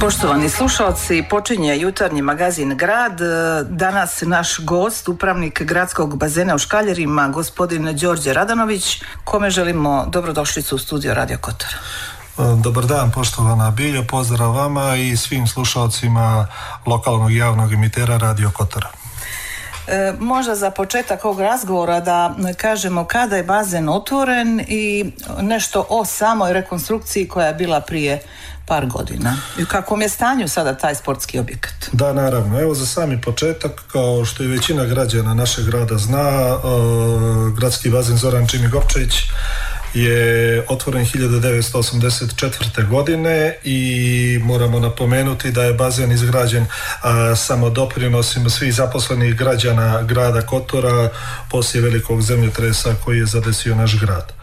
Poštovani slušalci, počinje jutarnji magazin Grad. Danas naš gost, upravnik gradskog bazena u Škaljerima, gospodin Đorđe Radanović, kome želimo dobrodošlicu u studio Radio Kotor. Dobar dan, poštovana Biljo, pozdrav vama i svim slušalcima lokalnog javnog emitera Radio Kotora. Možda za početak ovog razgovora da kažemo kada je bazen otvoren i nešto o samoj rekonstrukciji koja je bila prije par godina. I u kakvom je stanju sada taj sportski objekat? Da, naravno. Evo za sami početak, kao što i većina građana našeg grada zna, gradski bazen Zoran Čimigopčević je otvoren 1984. godine i moramo napomenuti da je bazen izgrađen samo doprinosima svih zaposlenih građana grada Kotora poslije velikog zemljotresa koji je zadesio naš grad.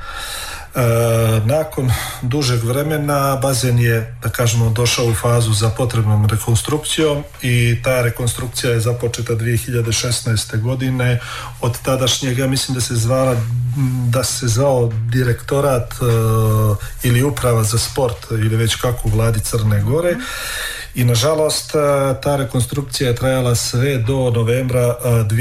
Nakon dužeg vremena bazen je, da kažemo, došao u fazu za potrebnom rekonstrukcijom i ta rekonstrukcija je započeta 2016. godine. Od tadašnjeg, ja mislim da se zvao direktorat ili uprava za sport ili već kako u vladi Crne Gore. I nažalost ta rekonstrukcija je trajala sve do novembra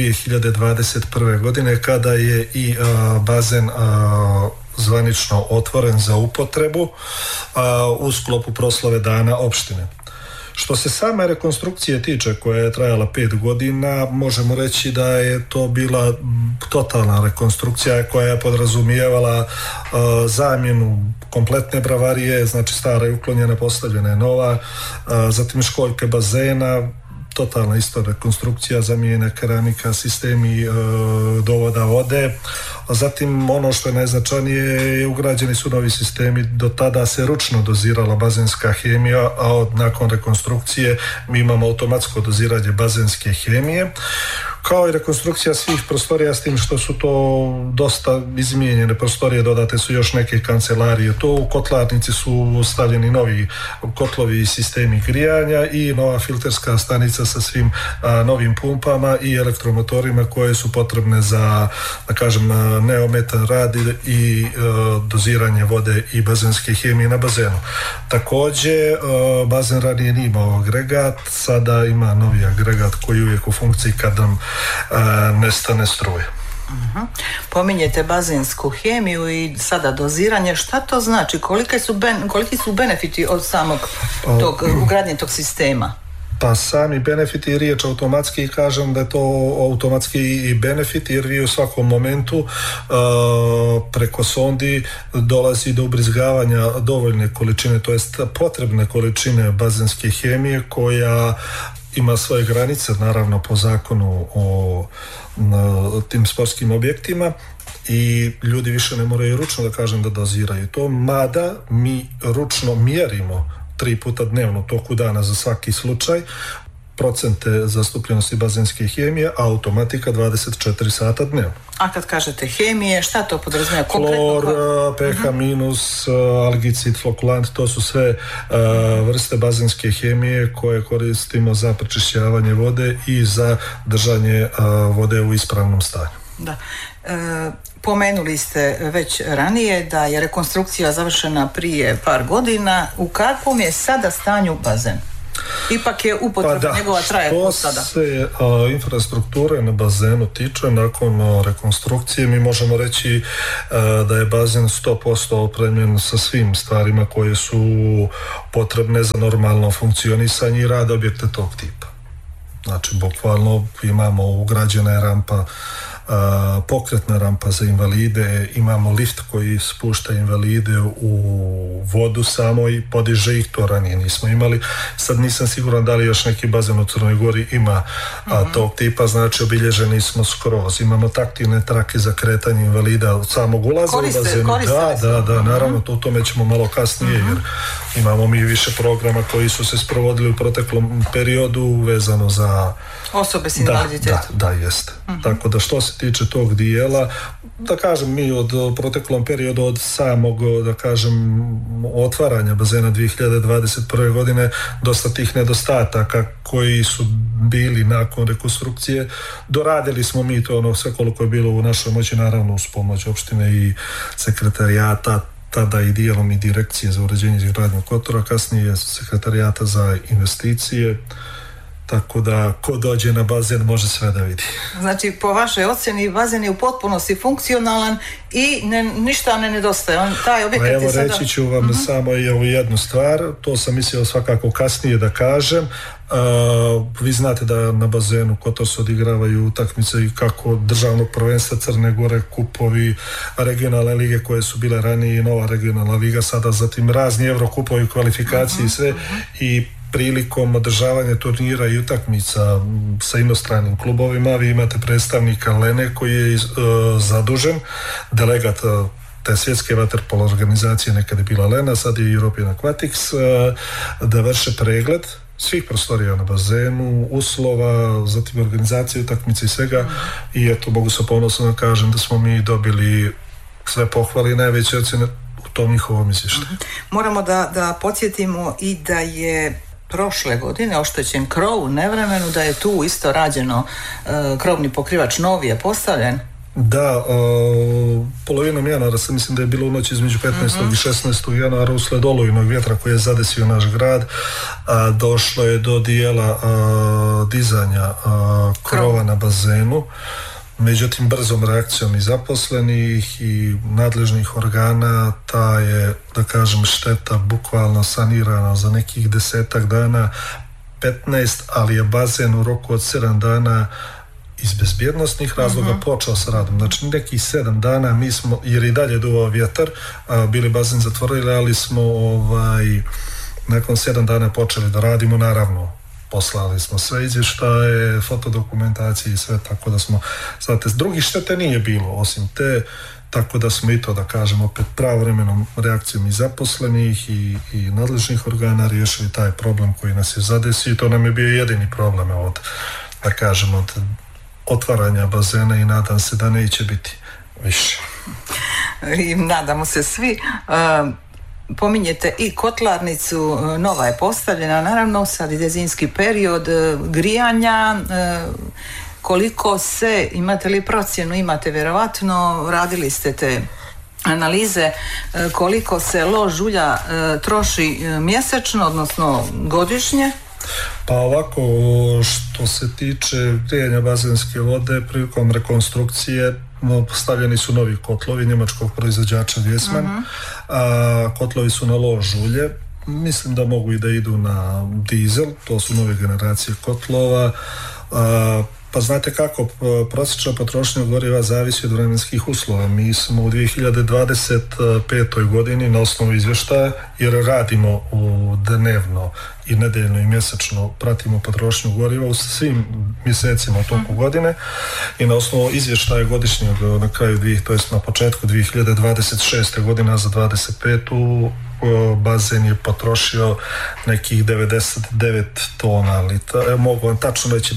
2021. godine kada je i bazen zvanično otvoren za upotrebu u sklopu proslave dana opštine. Što se same rekonstrukcije tiče, koja je trajala 5 godina, možemo reći da je to bila totalna rekonstrukcija koja je podrazumijevala zamjenu kompletne bravarije, znači stara je uklonjena, postavljena je nova, zatim školjke bazena, totalna isto rekonstrukcija, zamijenjena keramika, sistemi dovoda vode. A zatim ono što je najznačajnije, ugrađeni su novi sistemi. Do tada se ručno dozirala bazenska hemija, a nakon rekonstrukcije mi imamo automatsko doziranje bazenske hemije, kao i rekonstrukcija svih prostorija, s tim što su to dosta izmijenjene prostorije, dodate su još neke kancelarije. To u kotlarnici su stavljeni novi kotlovi i sistemi grijanja i nova filterska stanica sa svim novim pumpama i elektromotorima koje su potrebne za, da kažem, neometan rad i doziranje vode i bazenske hemije na bazenu. Također, bazen ranije nije imao agregat, sada ima novi agregat koji je uvijek u funkciji kad nam nestane struje. Pominjete bazensku hemiju i sada doziranje. Šta to znači? Koliki su benefiti od samog ugradnje tog sistema? Pa sami benefiti, riječ automatski, kažem da je to automatski i benefit, jer vi u svakom momentu preko sondi dolazi do ubrizgavanja dovoljne količine, to jest potrebne količine bazenske hemije koja ima svoje granice, naravno po zakonu o tim sportskim objektima, i ljudi više ne moraju ručno, da kažem, da doziraju to, mada mi ručno mjerimo 3 puta dnevno u toku dana za svaki slučaj procente zastupljenosti bazenske hemije, a automatika 24 sata dnevno. A kad kažete hemije, šta to podrazumijeva? Klor, pH minus, algicid, flokulant, to su sve vrste bazenske hemije koje koristimo za pročišćavanje vode i za držanje vode u ispravnom stanju. Da. Pomenuli ste već ranije da je rekonstrukcija završena prije par godina. U kakvom je sada stanju bazen? Ipak je upotreba njegova traje od sada. Što se infrastrukture na bazenu tiče, nakon rekonstrukcije mi možemo reći da je bazen 100% opremljen sa svim stvarima koje su potrebne za normalno funkcionisanje i rad objekta tog tipa. Znači, bukvalno imamo ugrađena rampa, pokretna rampa za invalide, imamo lift koji spušta invalide u vodu samo i podiže ih, to ranije nismo imali. Sad nisam siguran da li još neki bazen u Crnoj Gori ima tog tipa, znači obilježeni smo skroz. Imamo taktilne trake za kretanje invalida od samog ulaza u bazenu. Da, naravno, o tome ćemo malo kasnije, jer imamo mi više programa koji su se sprovodili u proteklom periodu vezano za osobe s invaliditetom. Da, jeste. Tako da što se tiče tog dijela, da kažem, mi od proteklom periodu, od samog, da kažem, otvaranja bazena 2021. godine, dosta tih nedostataka koji su bili nakon rekonstrukcije, doradili smo mi to sve koliko je bilo u našoj moći, naravno uz pomoć opštine i sekretarijata. tada i dijelom i direkcije za uređenje i izgradnju kotora, kasnije sekretarijata za investicije, tako da ko dođe na bazen može sve da vidi. Znači, po vašoj ocjeni, bazen je u potpunosti funkcionalan i ništa ne nedostaje. Taj objekat je sada... Reći ću vam samo jednu stvar, to sam mislio svakako kasnije da kažem. Vi znate da na bazenu Kotor se odigravaju utakmice i kako državnog prvenstva Crne Gore, kupovi, regionalne lige koje su bile ranije i nova regionalna liga, sada zatim razni evrokupovi, kvalifikacije i sve, i prilikom održavanja turnira i utakmica sa inostranim klubovima vi imate predstavnika Lene koji je zadužen, delegat te svjetske vaterpolo organizacije, nekad je bila Lena, sad je European Aquatics, da vrše pregled svih prostorija na bazenu, uslova, zatim organizacije utakmice i svega, i eto, mogu se ponosno da kažem da smo mi dobili sve pohvale i najveće ocjene u tom njihovom izvještaju. Moramo da podsjetimo i da je prošle godine oštećen krov u nevremenu, da je tu isto rađeno, krovni pokrivač novi je postavljen. Da, polovinom januara se mislim da je bilo u noći između 15. i 16. januara usled olujnog vjetra koji je zadesio naš grad, došlo je do dijela dizanja krova na bazenu. Međutim, brzom reakcijom i zaposlenih i nadležnih organa ta je, da kažem, šteta bukvalno sanirana za nekih 10 dana, 15, ali je bazen u roku od 7 dana iz bezbjednostnih razloga počeo sa radom. Znači nekih 7 dana mi smo, jer i dalje duvao vjetar, bili bazen zatvorili, ali smo nakon 7 dana počeli da radimo, naravno poslali smo sve izvještaje, fotodokumentacije i sve, tako da smo, znate, drugih štete nije bilo osim te, tako da smo i to, da kažemo, opet pravovremenom reakcijom i zaposlenih i nadležnih organa riješili taj problem koji nas je zadesio, i to nam je bio jedini problem od, da kažemo, od otvaranja bazena, i nadam se da neće biti više. I nadamo se svi. Pominjete i kotlarnicu, nova je postavljena, naravno sad ide zimski period grijanja. Koliko se, imate li procjenu, imate vjerovatno, radili ste te analize, koliko se lož ulja troši mjesečno, odnosno godišnje? Pa ovako, što se tiče grijanja bazenske vode, prilikom rekonstrukcije postavljeni su novi kotlovi njemačkog proizvođača Viessmann, kotlovi su na lož ulje, mislim da mogu i da idu na dizel, to su nove generacije kotlova. Pa znate kako, prosječna potrošnja goriva zavisi od vremenskih uslova. Mi smo u 2025. godini na osnovu izvještaja, jer radimo dnevno i nedeljno i mjesečno, pratimo potrošnju goriva u svim mjesecima u toku godine, i na osnovu izvještaja godišnjeg na kraju, to jest na početku 2026. godina za 25. bazen je potrošio nekih 99 tona litara, mogu vam tačno reći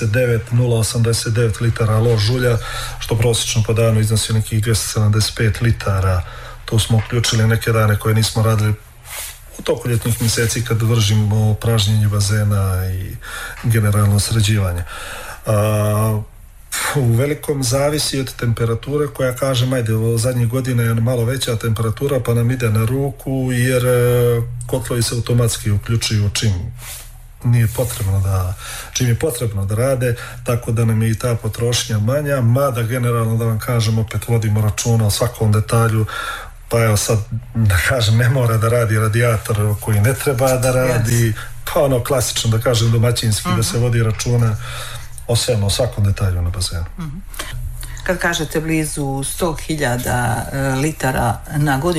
99,089 litara lož ulja, što prosječno po danu iznosi nekih 275 litara. To smo uključili neke dane koje nismo radili u toku ljetnih mjeseci kad vršimo pražnjenje bazena i generalno sređivanje. U velikom zavisi od temperature, koja, kažem, ajde, u zadnjih godina je malo veća temperatura, pa nam ide na ruku, jer kotlovi se automatski uključuju čim je potrebno da rade, tako da nam je i ta potrošnja manja, mada generalno, da vam kažem, opet vodimo računa o svakom detalju. Pa evo sad, da kažem, ne mora da radi radijator koji ne treba da radi, pa ono klasično, da kažem, domaćinski, da se vodi računa o svakom detalju na bazenu. Kad kažete blizu 100.000 litara na godinu,